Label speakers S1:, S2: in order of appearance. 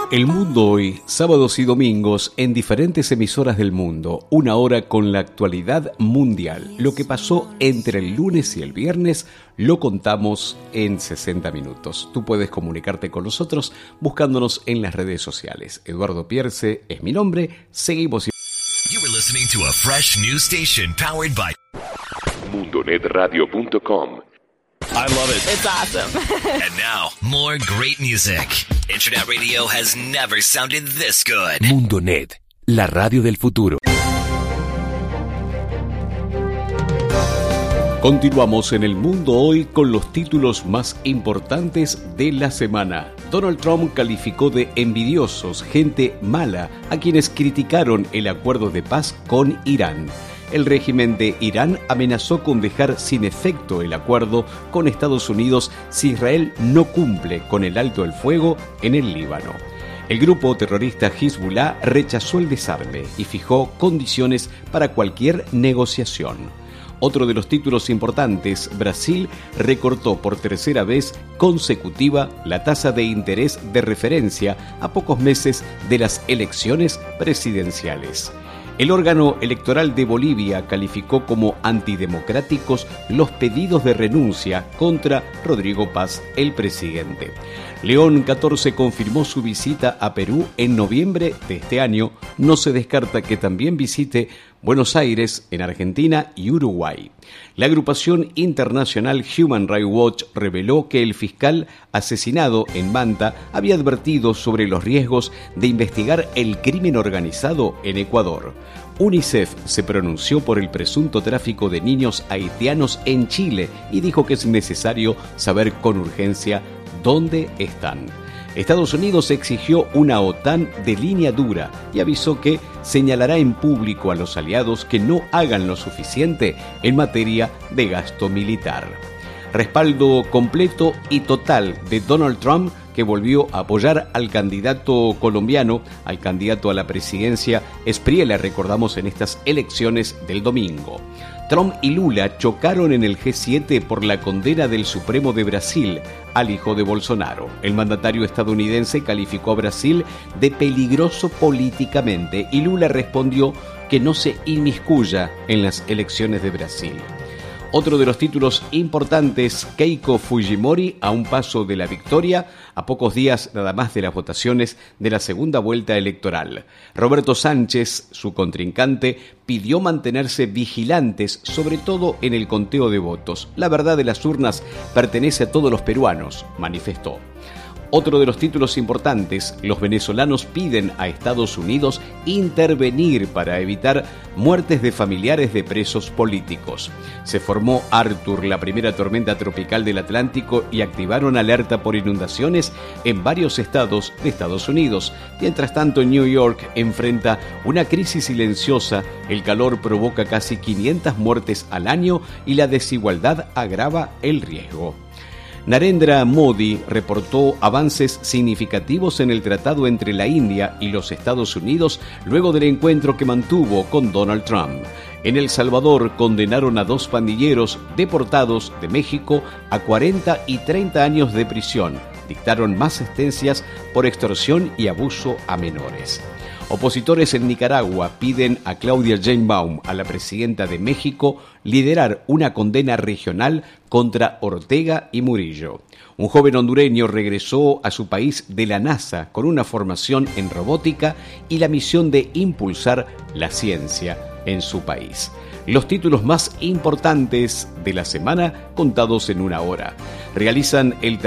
S1: El Mundo Hoy, sábados y domingos en diferentes emisoras del mundo, una hora con la actualidad mundial. Lo que pasó entre el lunes y el viernes lo contamos en 60 minutos. Tú puedes comunicarte con nosotros buscándonos en las redes sociales. Eduardo Pierce es mi nombre. Seguimos.
S2: You were listening to a fresh news station powered by
S3: mundonetradio.com.
S4: I love it.
S5: It's awesome.
S2: And now, more great music. Internet radio has never sounded this good.
S3: Mundonet, la radio del futuro.
S1: Continuamos en El Mundo Hoy con los títulos más importantes de la semana. Donald Trump calificó de envidiosos, gente mala, a quienes criticaron el acuerdo de paz con Irán. El régimen de Irán amenazó con dejar sin efecto el acuerdo con Estados Unidos si Israel no cumple con el alto el fuego en el Líbano. El grupo terrorista Hezbollah rechazó el desarme y fijó condiciones para cualquier negociación. Otro de los títulos importantes, Brasil recortó por tercera vez consecutiva la tasa de interés de referencia a pocos meses de las elecciones presidenciales. El órgano electoral de Bolivia calificó como antidemocráticos los pedidos de renuncia contra Rodrigo Paz, el presidente. León XIV confirmó su visita a Perú en noviembre de este año. No se descarta que también visite Buenos Aires, en Argentina y Uruguay. La agrupación internacional Human Rights Watch reveló que el fiscal asesinado en Manta había advertido sobre los riesgos de investigar el crimen organizado en Ecuador. UNICEF se pronunció por el presunto tráfico de niños haitianos en Chile y dijo que es necesario saber con urgencia dónde están. Estados Unidos exigió una OTAN de línea dura y avisó que señalará en público a los aliados que no hagan lo suficiente en materia de gasto militar. Respaldo completo y total de Donald Trump, que volvió a apoyar al candidato colombiano, al candidato a la presidencia, Espriella, recordamos en estas elecciones del domingo. Trump y Lula chocaron en el G7 por la condena del Supremo de Brasil al hijo de Bolsonaro. El mandatario estadounidense calificó a Brasil de peligroso políticamente y Lula respondió que no se inmiscuya en las elecciones de Brasil. Otro de los títulos importantes, Keiko Fujimori a un paso de la victoria, a pocos días nada más de las votaciones de la segunda vuelta electoral. Roberto Sánchez, su contrincante, pidió mantenerse vigilantes, sobre todo en el conteo de votos. La verdad de las urnas pertenece a todos los peruanos, manifestó. Otro de los títulos importantes, los venezolanos piden a Estados Unidos intervenir para evitar muertes de familiares de presos políticos. Se formó Arthur, la primera tormenta tropical del Atlántico, y activaron alerta por inundaciones en varios estados de Estados Unidos. Mientras tanto, New York enfrenta una crisis silenciosa, el calor provoca casi 500 muertes al año y la desigualdad agrava el riesgo. Narendra Modi reportó avances significativos en el tratado entre la India y los Estados Unidos luego del encuentro que mantuvo con Donald Trump. En El Salvador condenaron a 2 pandilleros deportados de México a 40 y 30 años de prisión. Dictaron más sentencias por extorsión y abuso a menores. Opositores en Nicaragua piden a Claudia Sheinbaum, a la presidenta de México, liderar una condena regional contra Ortega y Murillo. Un joven hondureño regresó a su país de la NASA con una formación en robótica y la misión de impulsar la ciencia en su país. Los títulos más importantes de la semana contados en una hora. Realizan el